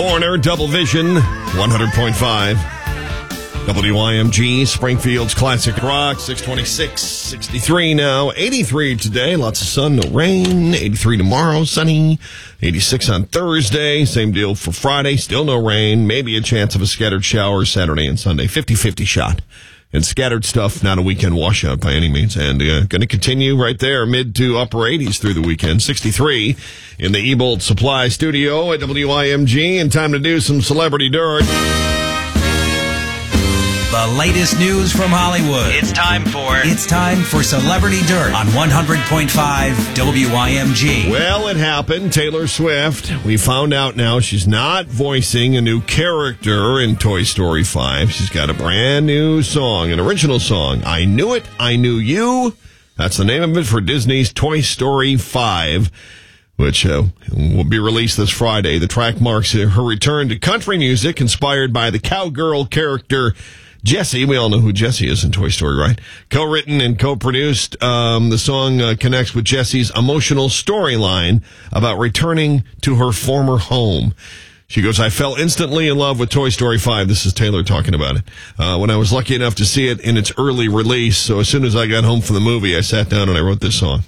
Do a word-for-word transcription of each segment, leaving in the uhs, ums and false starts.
Foreigner, Double Vision, one hundred point five. W I M G, Springfield's Classic Rock, six twenty-six, sixty-three now, eighty-three today, lots of sun, no rain, eighty-three tomorrow, sunny, eighty-six on Thursday, same deal for Friday, still no rain, maybe a chance of a scattered shower Saturday and Sunday, fifty-fifty shot. And scattered stuff, not a weekend washout by any means. And uh, going to continue right there, mid to upper eighties through the weekend. sixty-three in the Ebolt Supply Studio at W I M G. And time to do some Celebrity Dirt. The latest news from Hollywood. It's time for... It's time for Celebrity Dirt on one hundred point five W I M G. Well, it happened. Taylor Swift. We found out now she's not voicing a new character in Toy Story five. She's got a brand new song, an original song. I Knew It, I Knew You. That's the name of it for Disney's Toy Story five, which uh, will be released this Friday. The track marks her return to country music, inspired by the cowgirl character Jessie. We all know who Jessie is in Toy Story, right? Co-written and co-produced. Um, the song uh, connects with Jessie's emotional storyline about returning to her former home. She goes, I fell instantly in love with Toy Story five. This is Taylor talking about it. Uh, when I was lucky enough to see it in its early release. So as soon as I got home from the movie, I sat down and I wrote this song.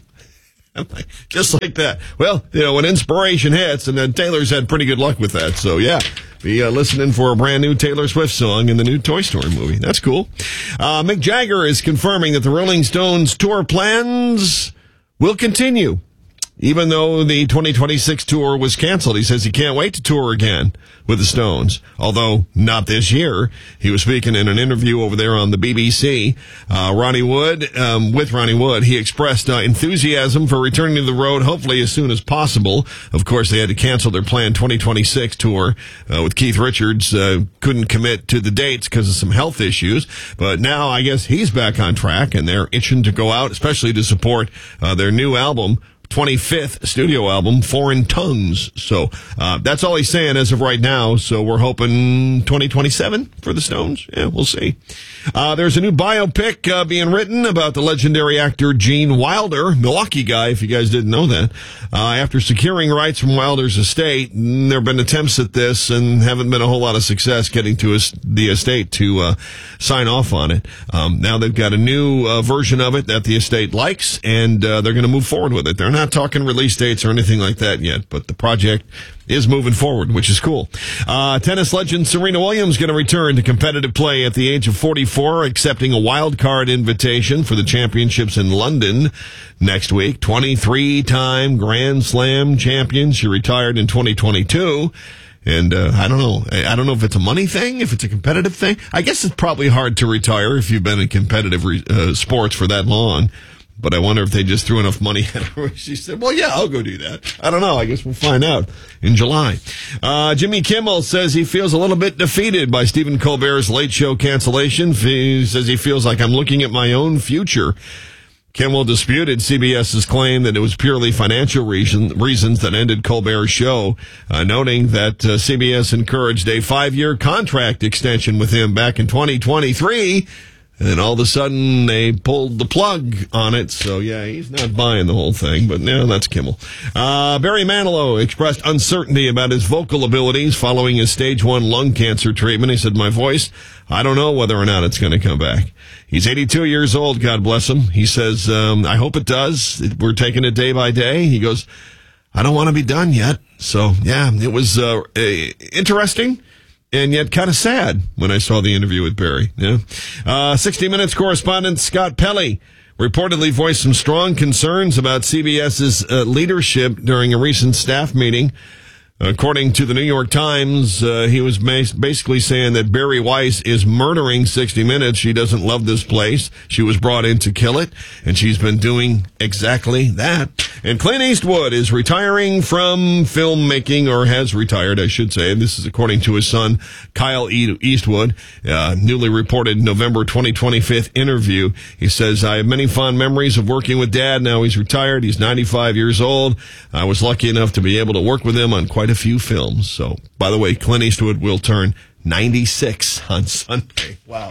Just like that. Well, you know, when inspiration hits, and then Taylor's had pretty good luck with that. So, yeah, be uh, listening for a brand new Taylor Swift song in the new Toy Story movie. That's cool. Uh, Mick Jagger is confirming that the Rolling Stones tour plans will continue, even though the twenty twenty-six tour was canceled. He says he can't wait to tour again with the Stones, although not this year. He was speaking in an interview over there on the B B C. Uh, Ronnie Wood, um, with Ronnie Wood, he expressed uh, enthusiasm for returning to the road, hopefully as soon as possible. Of course, they had to cancel their planned twenty twenty-six tour uh, with Keith Richards. Uh, couldn't commit to the dates because of some health issues. But now I guess he's back on track, and they're itching to go out, especially to support uh, their new album, twenty-fifth studio album, Foreign Tongues. So uh, that's all he's saying as of right now. So we're hoping twenty twenty-seven for the Stones. Yeah, we'll see. Uh, there's a new biopic uh, being written about the legendary actor Gene Wilder, Milwaukee guy, if you guys didn't know that. Uh, after securing rights from Wilder's estate, there have been attempts at this and haven't been a whole lot of success getting to his, the estate to uh, sign off on it. Um, now they've got a new uh, version of it that the estate likes, and uh, they're going to move forward with it. They're not talking release dates or anything like that yet, but the project is moving forward, which is cool. Uh, tennis legend Serena Williams going to return to competitive play at the age of forty-four, accepting a wild card invitation for the championships in London next week. twenty-three-time Grand Slam champion. She retired in twenty twenty-two. And uh, I don't know. I don't know if it's a money thing, if it's a competitive thing. I guess it's probably hard to retire if you've been in competitive re- uh, sports for that long. But I wonder if they just threw enough money at her. She said, well, yeah, I'll go do that. I don't know. I guess we'll find out in July. Uh, Jimmy Kimmel says he feels a little bit defeated by Stephen Colbert's Late Show cancellation. He says he feels like I'm looking at my own future. Kimmel disputed CBS's claim that it was purely financial reason, reasons that ended Colbert's show, uh, noting that uh, C B S encouraged a five-year contract extension with him back in twenty twenty-three. And then all of a sudden, they pulled the plug on it. So, yeah, he's not buying the whole thing. But, no, that's Kimmel. Uh, Barry Manilow expressed uncertainty about his vocal abilities following his stage one lung cancer treatment. He said, my voice, I don't know whether or not it's going to come back. He's eighty-two years old, God bless him. He says, um, I hope it does. We're taking it day by day. He goes, I don't want to be done yet. So, yeah, it was uh, interesting. And yet kind of sad when I saw the interview with Barry. Yeah. Uh, sixty Minutes correspondent Scott Pelley reportedly voiced some strong concerns about CBS's uh, leadership during a recent staff meeting. According to the New York Times, uh, he was basically saying that Barry Weiss is murdering sixty Minutes. She doesn't love this place. She was brought in to kill it, and she's been doing exactly that. And Clint Eastwood is retiring from filmmaking, or has retired, I should say. This is according to his son, Kyle Eastwood, uh, newly reported November twenty twenty-five interview. He says, I have many fond memories of working with Dad. Now he's retired. He's ninety-five years old. I was lucky enough to be able to work with him on quite a few films. So, by the way, Clint Eastwood will turn ninety-six on Sunday. Wow.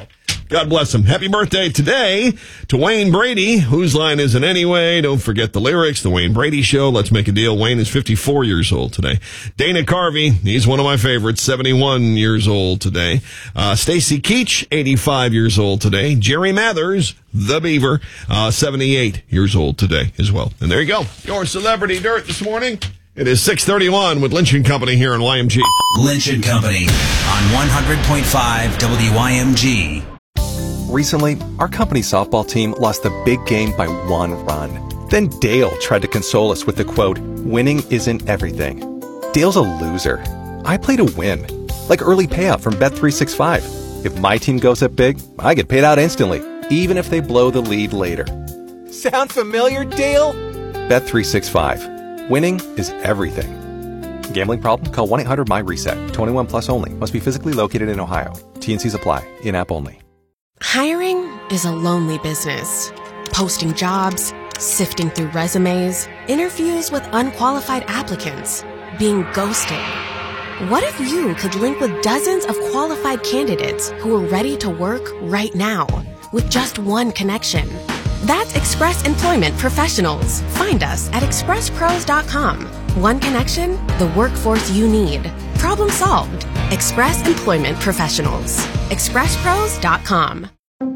God bless him. Happy birthday today to Wayne Brady. Whose line is it anyway? Don't forget the lyrics. The Wayne Brady Show. Let's make a deal. Wayne is fifty-four years old today. Dana Carvey, he's one of my favorites, seventy-one years old today. Uh, Stacy Keach, eighty-five years old today. Jerry Mathers, the Beaver, uh, seventy-eight years old today as well. And there you go. Your Celebrity Dirt this morning. It is six thirty-one with Lynch and Company here on Y M G. Lynch and Company on one hundred point five W Y M G. Recently, our company softball team lost the big game by one run. Then Dale tried to console us with the quote, "Winning isn't everything." Dale's a loser. I play to win. Like early payout from Bet three sixty-five. If my team goes up big, I get paid out instantly, even if they blow the lead later. Sound familiar, Dale? Bet three sixty-five. Winning is everything. Gambling problem? Call one eight hundred my reset. twenty-one plus only. Must be physically located in Ohio. T N Cs apply. In-app only. Hiring is a lonely business. Posting jobs, sifting through resumes, interviews with unqualified applicants, being ghosted. What if you could link with dozens of qualified candidates who are ready to work right now with just one connection? That's Express Employment Professionals. Find us at express pros dot com. One connection, the workforce you need. Problem solved. Express Employment Professionals. express pros dot com.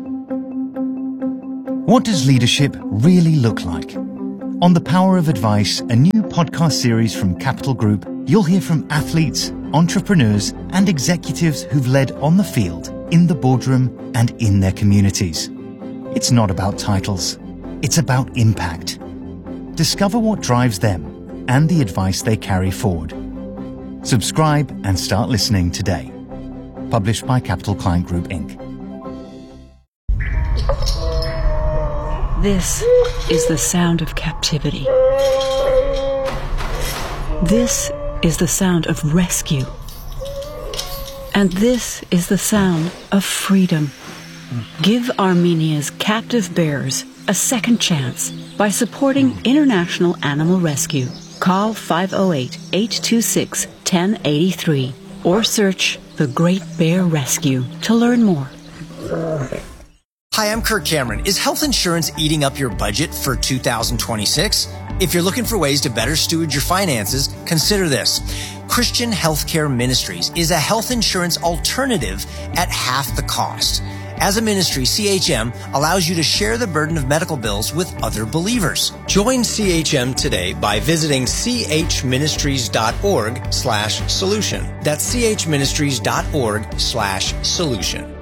What does leadership really look like? On The Power of Advice, a new podcast series from Capital Group, you'll hear from athletes, entrepreneurs, and executives who've led on the field, in the boardroom, and in their communities. It's not about titles. It's about impact. Discover what drives them and the advice they carry forward. Subscribe and start listening today. Published by Capital Client Group, Incorporated. This is the sound of captivity. This is the sound of rescue. And this is the sound of freedom. Give Armenia's captive bears a second chance by supporting International Animal Rescue. Call five oh eight, eight two six, one oh eight three or search The Great Bear Rescue to learn more. Hi, I'm Kirk Cameron. Is health insurance eating up your budget for two thousand twenty-six? If you're looking for ways to better steward your finances, consider this. Christian Healthcare Ministries is a health insurance alternative at half the cost. As a ministry, C H M allows you to share the burden of medical bills with other believers. Join C H M today by visiting chministries.org slash solution. That's chministries.org slash solution.